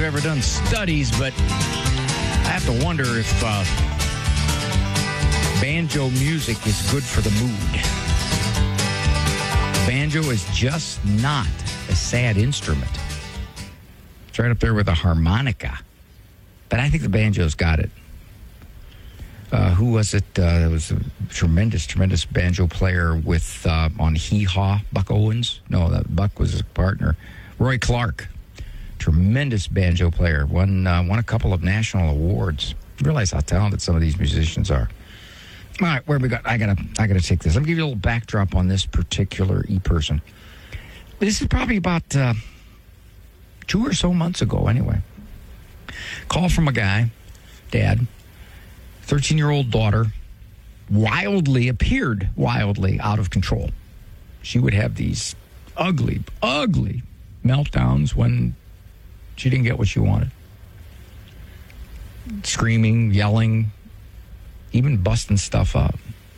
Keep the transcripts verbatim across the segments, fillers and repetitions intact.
have ever done studies, but I have to wonder if uh, banjo music is good for the mood. Banjo is just not a sad instrument. It's right up there with a harmonica. But I think the banjo's got it. Uh, who was it? Uh, there was a tremendous, tremendous banjo player with uh, on Hee Haw, Buck Owens. No, that Buck was his partner. Roy Clark, tremendous banjo player. Won uh, won a couple of national awards. You realize how talented some of these musicians are. All right, where we got? I gotta, I gotta take this. Let me give you a little backdrop on this particular e-person. This is probably about uh, two or so months ago, anyway. Call from a guy, dad, thirteen-year-old daughter, wildly appeared wildly out of control. She would have these ugly, ugly meltdowns when she didn't get what she wanted. Screaming, yelling, even busting stuff up.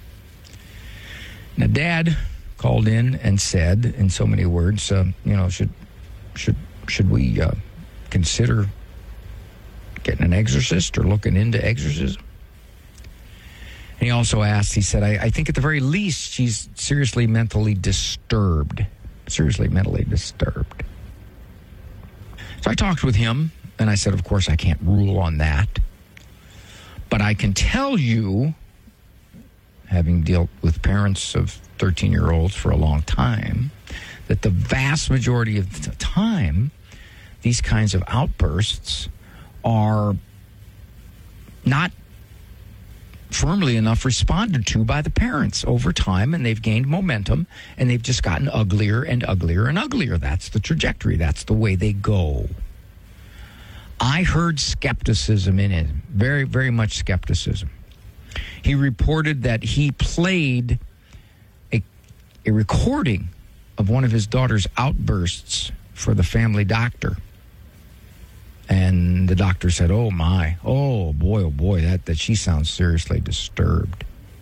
Now, Dad called in and said, in so many words, uh, you know, should should should we uh, consider getting an exorcist or looking into exorcism? And he also asked, he said, I, I think at the very least she's seriously mentally disturbed. Seriously mentally disturbed. So I talked with him, and I said, of course, I can't rule on that. But I can tell you, having dealt with parents of thirteen-year-olds for a long time, that the vast majority of the time, these kinds of outbursts are not firmly enough responded to by the parents over time, and they've gained momentum, and they've just gotten uglier and uglier and uglier. That's the trajectory. That's the way they go. I heard skepticism in it, very, very much skepticism. He reported that he played a, a recording of one of his daughter's outbursts for the family doctor. And the doctor said, oh, my, oh, boy, oh, boy, that, that she sounds seriously disturbed.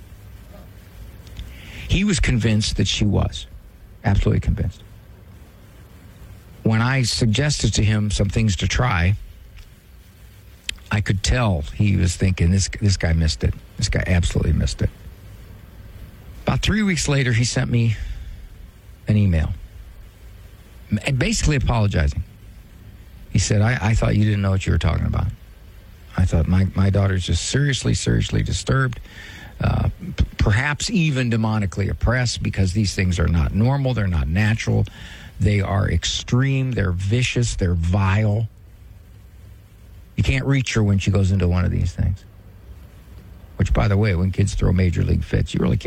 He was convinced that she was, absolutely convinced. When I suggested to him some things to try, I could tell he was thinking, this, this guy missed it. This guy absolutely missed it. About three weeks later, he sent me an email, basically apologizing. He said, I, I thought you didn't know what you were talking about. I thought my, my daughter's just seriously, seriously disturbed, uh, p- perhaps even demonically oppressed, because these things are not normal. They're not natural. They are extreme. They're vicious. They're vile. You can't reach her when she goes into one of these things. Which, by the way, when kids throw major league fits, you really can't.